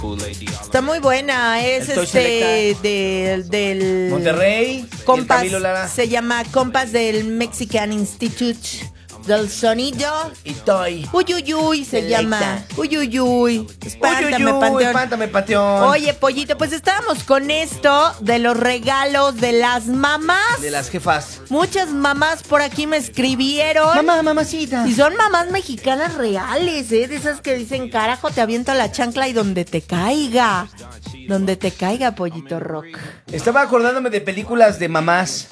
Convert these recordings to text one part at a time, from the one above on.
Está muy buena, es del Monterrey, Compas, Camilo Lara. se llama Compas del Mexican Institute del Sonido. Y Toy. Uyuyuy se Selecta. llama. Uyuyuy. Espántame, Uy, Panteón. espántame, Panteón. Oye, Pollito, pues estábamos con esto de los regalos de las mamás. De las jefas. Muchas mamás por aquí me escribieron. Mamacita. Y son mamás mexicanas reales, de esas que dicen, carajo, te aviento la chancla y donde te caiga. Donde te caiga, Pollito Rock. Estaba acordándome de películas de mamás.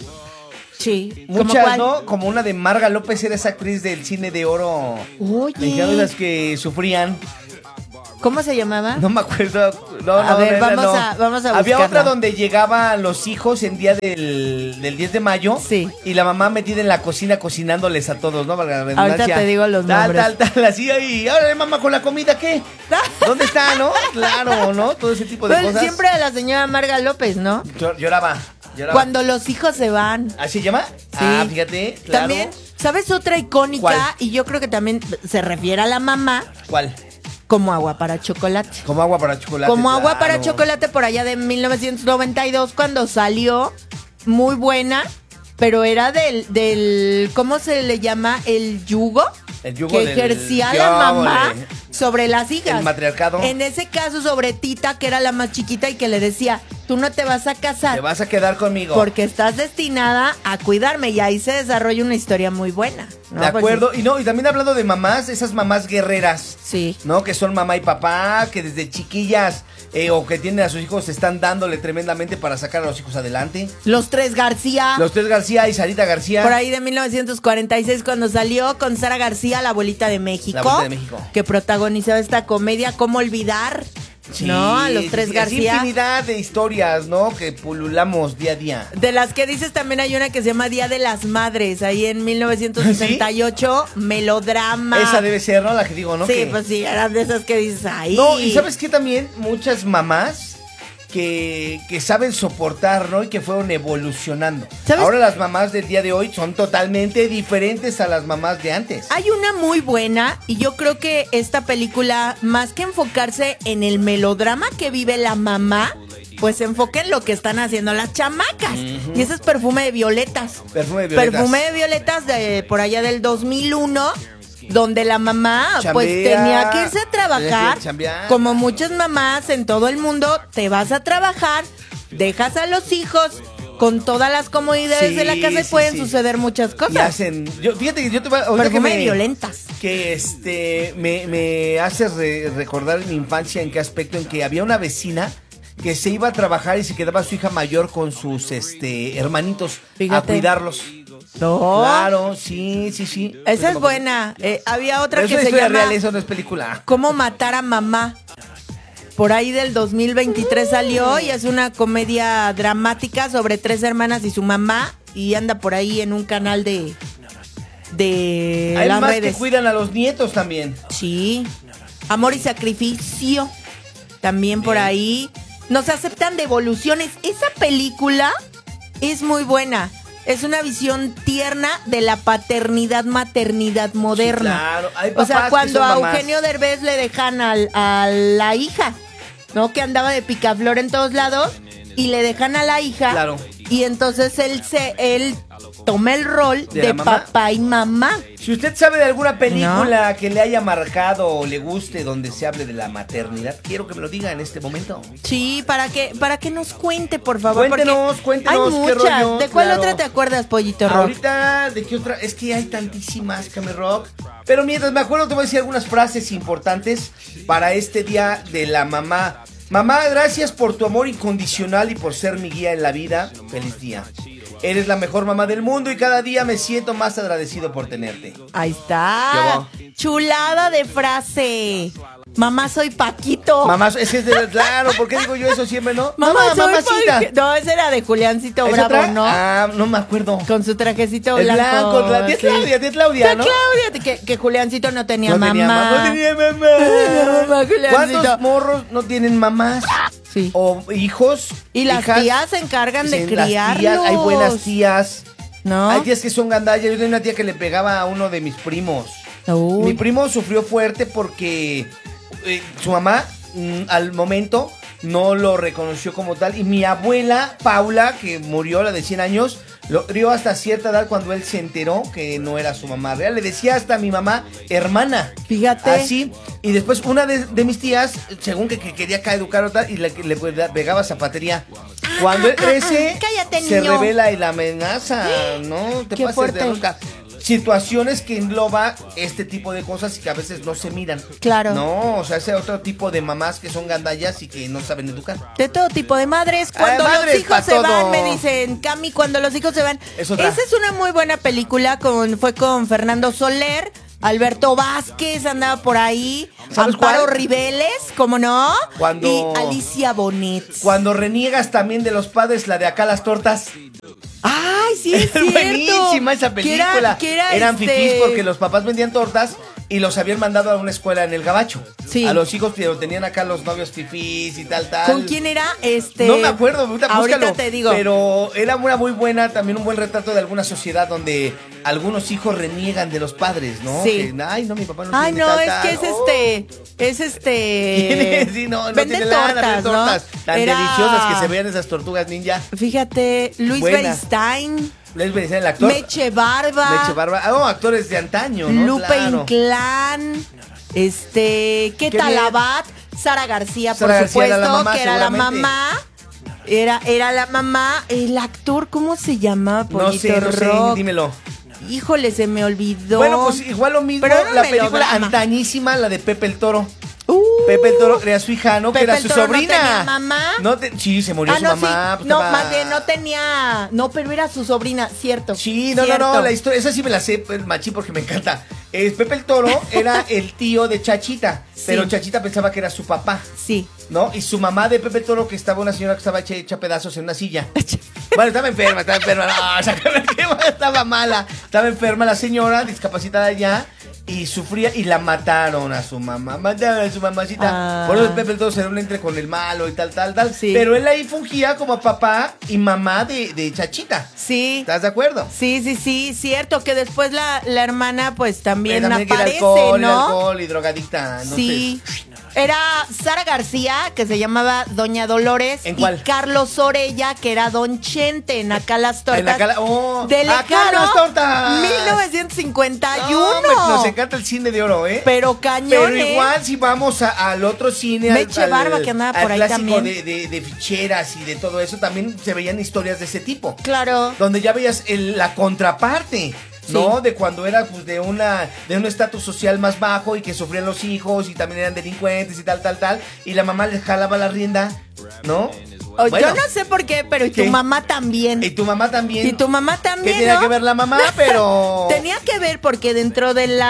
Sí. ¿Cómo Muchas, cuál? ¿no? Como una de Marga López, era esa actriz del cine de oro. Oye. Las que sufrían. ¿Cómo se llamaba? No me acuerdo. No, A ver, esa vamos a Había buscarla. otra donde llegaban los hijos en día del 10 de mayo. Sí. Y la mamá metida en la cocina cocinándoles a todos, ¿no? Valga la redundancia. Ahorita te digo los nombres. Tal, así ahí. Ahora, mamá, con la comida, ¿qué? ¿Dónde está, no? Claro, ¿no? Todo ese tipo de Pues cosas. siempre a la señora Marga López, ¿no? Lloraba. Cuando los hijos se van. ¿Así se llama? Sí. Ah, fíjate, claro. También, ¿sabes otra icónica? ¿Cuál? Y yo creo que también se refiere a la mamá, ¿Cuál? como agua para chocolate. Como agua para chocolate. Como agua claro. para chocolate por allá de 1992 cuando salió, muy buena, pero era del ¿cómo se le llama? El yugo. El yugo que del ejercía la diablo, mamá sobre las hijas. El matriarcado. En ese caso sobre Tita, que era la más chiquita y que le decía, tú no te vas a casar. Te vas a quedar conmigo. Porque estás destinada a cuidarme y ahí se desarrolla una historia muy buena, ¿no? De acuerdo, Pues, y también hablando de mamás, esas mamás guerreras, sí. ¿no? Que son mamá y papá, que desde chiquillas o que tienen a sus hijos están dándole tremendamente para sacar a los hijos adelante. Los Tres García. Los tres García y Sarita García. Por ahí de 1946 cuando salió con Sara García, la abuelita de México. La abuelita de México. Que protagonizaba esta comedia, ¿Cómo olvidar? Sí, ¿No? A los Tres sí, García. Es infinidad de historias, ¿no? Que pululamos día a día. De las que dices también hay una que se llama Día de las Madres, ahí en 1968, melodrama. Esa debe ser, ¿no? La que digo, ¿no? Sí, Que- pues sí, eran de esas que dices ahí. No, y ¿sabes qué también? Muchas mamás que saben soportar, ¿no? Y que fueron evolucionando. ¿Sabes? Ahora las mamás del día de hoy son totalmente diferentes a las mamás de antes. Hay una muy buena y yo creo que esta película, más que enfocarse en el melodrama que vive la mamá, pues se enfoca en lo que están haciendo las chamacas. Y ese es Perfume de Violetas. Perfume de violetas. Perfume de Violetas de por allá del 2001, donde la mamá pues Chambea, tenía que irse a trabajar. tenía que chambear. Como muchas mamás en todo el mundo, te vas a trabajar, dejas a los hijos con todas las comodidades Sí, de la casa y sí, pueden sí. suceder muchas cosas. Y hacen... fíjate que yo te voy a... ahorita Perfume que de Violentas. Que me hace recordar mi infancia. ¿En qué aspecto? En que había una vecina que se iba a trabajar y se quedaba su hija mayor con sus hermanitos a Fíjate. cuidarlos. No. Claro, sí. Esa es buena. Había otra Pero que eso es se historia llama real, eso no es película. ¿Cómo matar a mamá? Por ahí del 2023 salió y es una comedia dramática sobre 3 hermanas y su mamá y anda por ahí en un canal de Hay las más redes. que cuidan a los nietos también. Sí. Amor y sacrificio. También por Bien. ahí. Nos aceptan devoluciones. Esa película es muy buena. Es una visión tierna de la paternidad-maternidad moderna. claro. Hay O sea, papás que cuando son a mamás. Eugenio Derbez le dejan a la hija, ¿no? Que andaba de picaflor en todos lados y le dejan a la hija. Claro. Y entonces él toma el rol ¿De de la mamá? papá y mamá. Si usted sabe de alguna película que le haya marcado o le guste donde se hable de la maternidad, quiero que me lo diga en este momento. Sí, para que nos cuente, por favor. Cuéntenos, porque cuéntenos, hay qué muchas. rollo, ¿De cuál claro. otra te acuerdas, Pollito Rock? Ahorita, ¿de qué otra? Es que hay tantísimas, Cami Rock. Pero mientras me acuerdo, te voy a decir algunas frases importantes para este día de la mamá. Mamá, gracias por tu amor incondicional y por ser mi guía en la vida. Feliz día. Eres la mejor mamá del mundo y cada día me siento más agradecido por tenerte. Ahí está. ¿Qué hubo? Chulada de frase. Mamá, soy Paquito. Mamá, es que es claro, ¿por qué digo yo eso siempre, no? Mamá, soy mamacita. Paquito. No, esa era de Juliancito ¿Es Bravo, otra? ¿no? Ah, no me acuerdo. Con su trajecito El blanco. blanco, tía sí. Claudia, Tía ¿no? Claudia, que Juliancito no tenía No mamá. tenía mamá. No tenía mamá. Mamá, Juliancito. ¿Cuántos morros no tienen mamás? Sí. O hijos. Y las hijas? tías se encargan de Dicen, las tías, criarlos. hay buenas tías. ¿No? Hay tías que son gandallas. Yo tenía una tía que le pegaba a uno de mis primos. Uy. Mi primo sufrió fuerte porque su mamá al momento no lo reconoció como tal. Y mi abuela, Paula, que murió, la de 100 años, lo crió hasta cierta edad cuando él se enteró que no era su mamá real. Le decía hasta a mi mamá, hermana. Fíjate. Así. Y después una de mis tías, según que quería acá educar o tal, y le pegaba zapatería. Cuando él crece, cállate, se niño. revela y la amenaza. No te Qué pases fuerte. de rosca. Situaciones que engloba este tipo de cosas y que a veces no se miran. Claro. No, o sea, ese otro tipo de mamás que son gandallas y que no saben educar. De todo tipo de madres. Cuando madres los hijos pa' se todo. van, me dicen, Cami, cuando los hijos se van. Es otra. Esa es una muy buena película. Fue con Fernando Soler, Alberto Vázquez andaba por ahí, ¿Sabes Amparo cuál? Ribeles, ¿cómo no? Cuando- Y Alicia Bonet. Cuando reniegas también de los padres, la de acá las tortas. ¡Ay, sí es cierto! Buenísima esa película. Que era Eran fifís porque los papás vendían tortas y los habían mandado a una escuela en el Gabacho. Sí. A los hijos, pero tenían acá los novios fifís y tal. ¿Con quién era? No me acuerdo, ahorita búscalo, te digo. pero era una muy buena, también un buen retrato de alguna sociedad donde algunos hijos reniegan de los padres, ¿no? Sí. Que, ay, no, mi papá no Ay, tiene no, tal, es tal. que es ¿Quién es? Sí, no Vende tiene lana, tortas, vende tortas. ¿no? Tan Era- deliciosas que se vean esas tortugas ninja. Fíjate, Luis Buena. Beristain, Les venía el actor. Meche Barba, Meche Barba. Ah, no, actores de antaño, ¿no? Lupe Claro. Inclán, ¿qué ¿Qué tal bien? Abad? Sara García, Sara por García supuesto, era la mamá, que era la seguramente. mamá. Era la mamá. El actor, ¿cómo se llama? No Pollito sé, no sé, Rock. dímelo. Híjole, se me olvidó. Bueno, pues igual lo mismo, Pero era un la película melodrama. antañísima, la de Pepe el Toro. Uh, Pepe el Toro era su hija, ¿no? Que Pepe era el su Toro no sobrina. tenía mamá. Sí, se murió su no, mamá. sí. pues, No, estaba- más bien no tenía. No, pero era su sobrina, cierto. Sí, no, cierto. la historia, esa sí me la sé, el machín, porque me encanta. Pepe el Toro era el tío de Chachita, Sí. pero Chachita pensaba que era su papá, Sí. ¿no? Y su mamá de Pepe el Toro, que estaba una señora que estaba hecha pedazos en una silla. Bueno, estaba enferma, no, o sea, estaba mala. Estaba enferma la señora, discapacitada ya, y sufría y la mataron a su mamá. Mataron a su mamacita. Ah. Por eso Pepe el Toro se dio un entre con el malo y tal. Sí. Pero él ahí fungía como papá y mamá de Chachita. Sí. ¿Estás de acuerdo? Sí, cierto, que después la hermana pues también También que era aparece, alcohol, ¿no? alcohol y drogadicta. Entonces, Sí. Era Sara García, que se llamaba Doña Dolores. ¿En cuál? Y Carlos Orella, que era Don Chente, en Acá las Tortas. En la cala- oh, de ¡Acá lejano, las tortas! 1951. No, hombre, nos encanta el cine de oro, ¿eh? Pero cañón, Pero igual si vamos al otro cine, Meche Barba, que andaba por al ahí clásico también. de ficheras y de todo eso, también se veían historias de ese tipo. Claro. Donde ya veías la contraparte, ¿no? Sí. De cuando era pues de un estatus social más bajo y que sufrían los hijos y también eran delincuentes y tal. Y la mamá les jalaba la rienda, ¿no? Yo Bueno, no sé por qué, pero y tu ¿qué? mamá también. Y tu mamá también. Y tu mamá también, ¿Qué tenía ¿no? que ver la mamá? Pero... Tenía que ver porque dentro del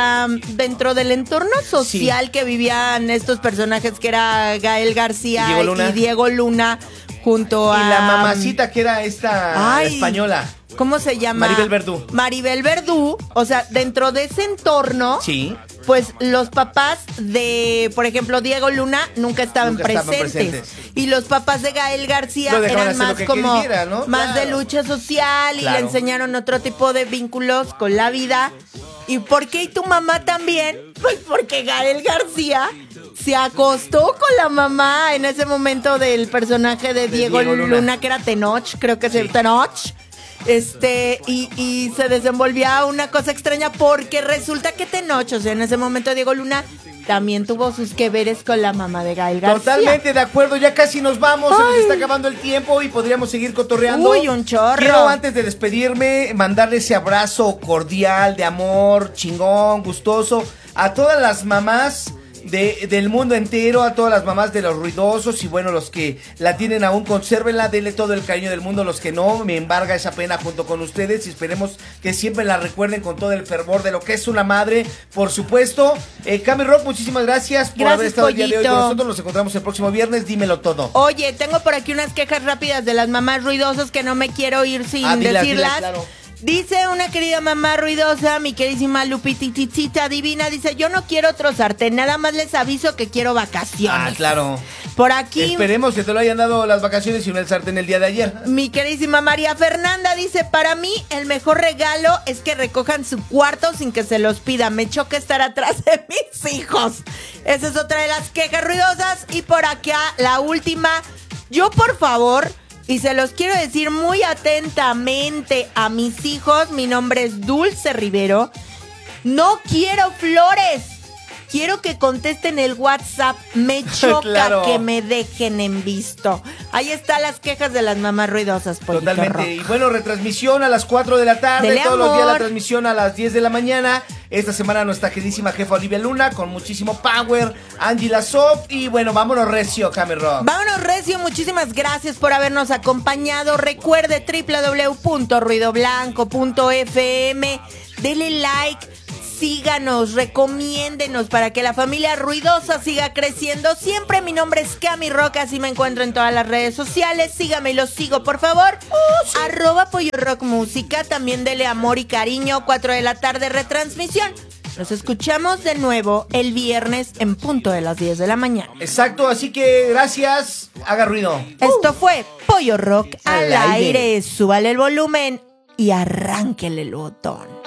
entorno social que vivían estos personajes, que era Gael García Y Diego Luna. junto a Y la mamacita que era esta Ay, española. ¿cómo se llama? Maribel Verdú. Maribel Verdú, o sea, dentro de ese entorno, Sí. pues los papás de, por ejemplo, Diego Luna nunca estaban Nunca estaban presentes. presentes. Y los papás de Gael García Lo dejaban eran hacer lo más que como quisiera, ¿no? más de Claro. lucha social y Claro. le enseñaron otro tipo de vínculos con la vida. ¿Y por qué? ¿Y tu mamá también? Pues porque Gael García se acostó con la mamá en ese momento del personaje de Diego Diego Luna. Luna. Que era Tenoch, creo que es Sí. el Tenoch. Y se desenvolvía una cosa extraña porque resulta que Tenoch, o sea, en ese momento Diego Luna también tuvo sus que veres con la mamá de Gael García. Totalmente de acuerdo, ya casi nos vamos, se nos está acabando el tiempo y podríamos seguir cotorreando. Uy, un chorro. Quiero antes de despedirme mandarle ese abrazo cordial, de amor, chingón, gustoso a todas las mamás del mundo entero, a todas las mamás de los ruidosos y bueno, los que la tienen aún, consérvenla, denle todo el cariño del mundo, los que no, me embarga esa pena junto con ustedes y esperemos que siempre la recuerden con todo el fervor de lo que es una madre, por supuesto. Cami Rock, muchísimas gracias por haber estado el día de hoy con Pollito. nosotros, nos encontramos el próximo viernes, dímelo todo. Oye, tengo por aquí unas quejas rápidas de las mamás ruidosas que no me quiero ir sin Dilas, decirlas. claro. Dice una querida mamá ruidosa, mi queridísima Lupititita divina, dice, yo no quiero otro sartén, nada más les aviso que quiero vacaciones. Ah, claro. Por aquí... Esperemos que te lo hayan dado las vacaciones y no el sartén el día de ayer. Mi queridísima María Fernanda dice, para mí el mejor regalo es que recojan su cuarto sin que se los pida. Me choca estar atrás de mis hijos. Esa es otra de las quejas ruidosas. Y por acá, la última, yo por favor... Y se los quiero decir muy atentamente a mis hijos. Mi nombre es Dulce Rivero. No quiero flores. Quiero que contesten el WhatsApp. Me choca claro. Que me dejen en visto. Ahí están las quejas de las mamás ruidosas. Totalmente. Rock. Y bueno, retransmisión a las 4 de la tarde. Dele todos amor. Los días la transmisión a las 10 de la mañana. Esta semana nuestra queridísima jefa Olivia Luna con muchísimo power. Angela Sop. Y bueno, vámonos recio, Camer Rock. Vámonos recio. Muchísimas gracias por habernos acompañado. Recuerde www.ruidoblanco.fm. Dele like. Síganos, recomiéndenos para que la familia ruidosa siga creciendo. Siempre mi nombre es Cami Rock, así me encuentro en todas las redes sociales. Sígame y los sigo, por favor. Sí. @Pollo Rock Música. También dele amor y cariño. 4 de la tarde, retransmisión. Nos escuchamos de nuevo el viernes en punto de las 10 de la mañana. Exacto, así que gracias. Haga ruido. Esto fue Pollo Rock al aire. Súbale el volumen y arránquele el botón.